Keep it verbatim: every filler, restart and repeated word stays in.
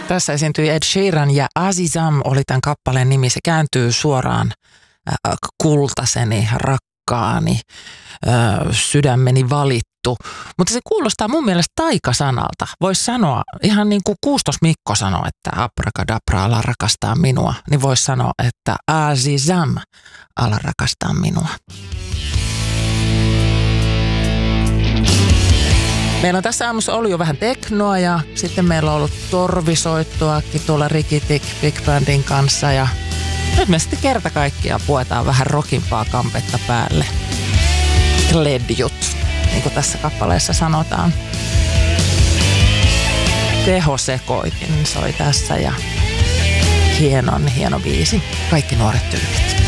Tässä esiintyi Ed Sheeran ja Azizam oli tämän kappaleen nimi. Se kääntyy suoraan äh, kultaseni, rakkaani, äh, sydämeni valittu. Mutta se kuulostaa mun mielestä taikasanalta. Voisi sanoa, ihan niin kuin Kuustos Mikko sanoi, että abrakadabra, ala rakastaa minua. Niin voisi sanoa, että Azizam, ala rakastaa minua. Meillä on tässä aamussa ollut jo vähän teknoa ja sitten meillä on ollut torvisoittoakin tuolla Rikitik Big Bandin kanssa ja nyt me sitten kerta kaikkiaan puetaan vähän rockimpaa kampetta päälle. Kledjut, niin kuin tässä kappaleessa sanotaan. Tehosekoitin soi tässä ja hienon hieno biisi. Kaikki nuoret tyypit.